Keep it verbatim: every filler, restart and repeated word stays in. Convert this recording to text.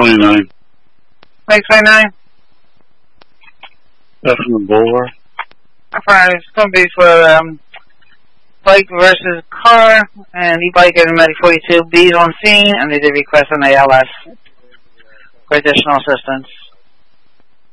twenty-nine. Mike twenty-nine. That's from the Boulevard. Alright, it's going to be for um, bike versus car, and e-bike and Medic forty-two B's on scene, and they did request an A L S for additional assistance.